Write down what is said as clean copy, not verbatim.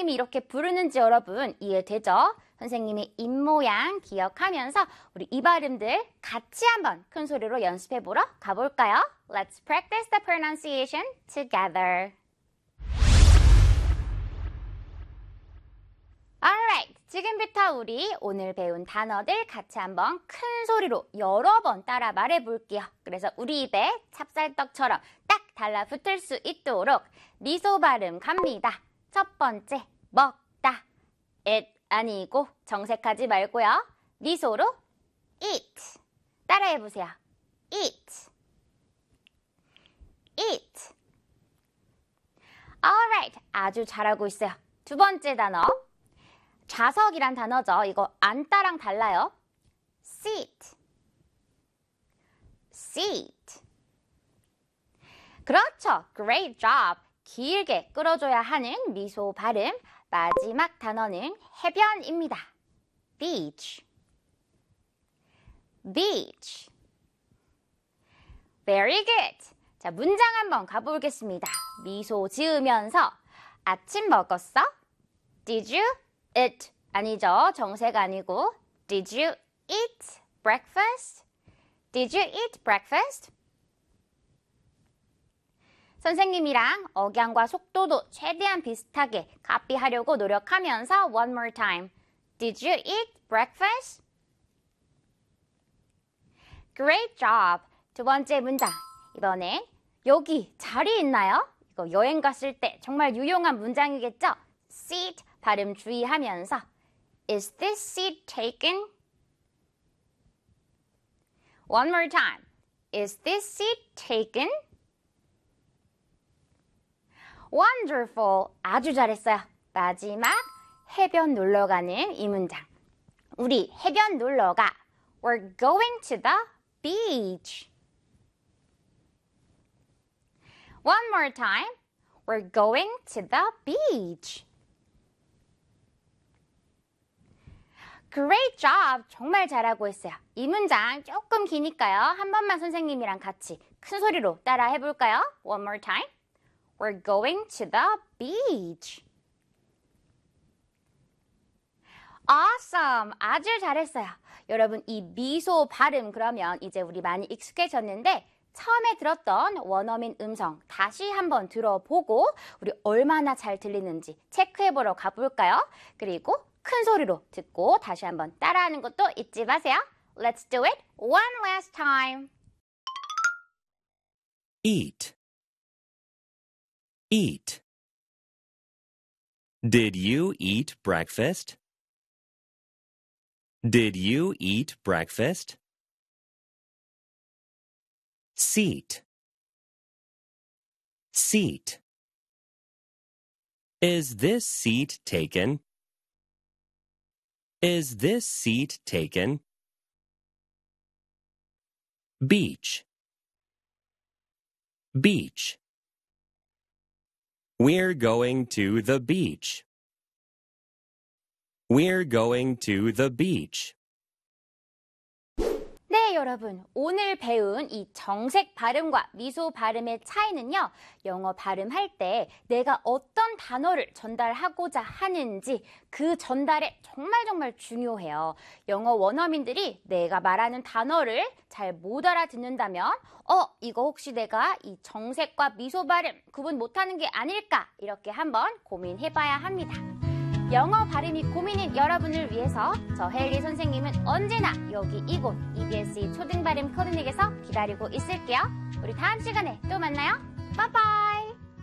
선생님이 이렇게 부르는지 여러분 이해되죠? 선생님의 입모양 기억하면서 우리 이 발음들 같이 한번 큰 소리로 연습해보러 가볼까요? Let's practice the pronunciation together. Alright, 지금부터 우리 오늘 배운 단어들 같이 한번 큰 소리로 여러 번 따라 말해볼게요. 그래서 우리 입에 찹쌀떡처럼 딱 달라붙을 수 있도록 미소 발음 갑니다. 첫 번째, 먹다. it 아니고 정색하지 말고요. 미소로 eat. 따라해보세요. eat. eat. Alright, 아주 잘하고 있어요. 두 번째 단어. 좌석이란 단어죠. 이거 앉다랑 달라요. seat. seat. 그렇죠. Great job. 길게 끌어줘야 하는 미소 발음. 마지막 단어는 해변입니다. beach. beach. Very good. 자, 문장 한번 가보겠습니다. 미소 지으면서 아침 먹었어? Did you eat? 아니죠. 정색 아니고 Did you eat breakfast? Did you eat breakfast? 선생님이랑 억양과 속도도 최대한 비슷하게 카피하려고 노력하면서 one more time. Did you eat breakfast? Great job. 두 번째 문장. 이번엔 여기 자리 있나요? 이거 여행 갔을 때 정말 유용한 문장이겠죠? seat 발음 주의하면서 Is this seat taken? One more time. Is this seat taken? Wonderful. 아주 잘했어요. 마지막 해변 놀러 가는 이 문장. 우리 해변 놀러 가. We're going to the beach. One more time. We're going to the beach. Great job! 정말 잘하고 있어요. 이 문장 조금 기니까요. 한 번만 선생님이랑 같이 큰 소리로 따라 해볼까요? One more time. We're going to the beach. Awesome! 아주 잘했어요. 여러분, 이 미소 발음 그러면 이제 우리 많이 익숙해졌는데 처음에 들었던 원어민 음성 다시 한번 들어보고 우리 얼마나 잘 들리는지 체크해보러 가볼까요? 그리고 큰 소리로 듣고 다시 한번 따라하는 것도 잊지 마세요. Let's do it one last time. Eat. Eat. Did you eat breakfast? Did you eat breakfast? Seat. Seat. Is this seat taken? Is this seat taken? Beach. Beach. We're going to the beach. We're going to the beach. 네, 여러분. 오늘 배운 이 정색 발음과 미소 발음의 차이는요. 영어 발음할 때 내가 어떤 단어를 전달하고자 하는지 그 전달에 정말 중요해요. 영어 원어민들이 내가 말하는 단어를 잘 못 알아듣는다면 이거 혹시 내가 이 정색과 미소 발음 구분 못하는 게 아닐까? 이렇게 한번 고민해봐야 합니다. 영어 발음이 고민인 여러분을 위해서 저 헨리 선생님은 언제나 여기 이곳 EBS 초등발음 코딩에서 기다리고 있을게요. 우리 다음 시간에 또 만나요. 빠이빠이.